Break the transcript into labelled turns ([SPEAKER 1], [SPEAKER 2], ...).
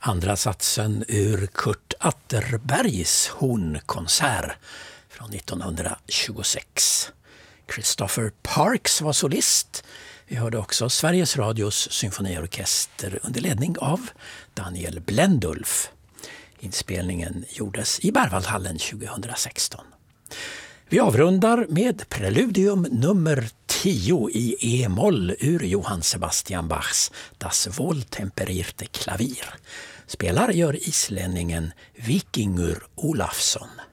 [SPEAKER 1] Andra satsen ur Kurt Atterbergs hornkonsert från 1926. Christopher Parks var solist. Vi hörde också Sveriges Radios symfoniorkester under ledning av Daniel Blendulf. Inspelningen gjordes i Berwaldhallen 2016. Vi avrundar med preludium nummer 10 i E-moll ur Johann Sebastian Bachs Das Wohltemperierte Klavier. Spelar gör islänningen Vikingur Olafsson.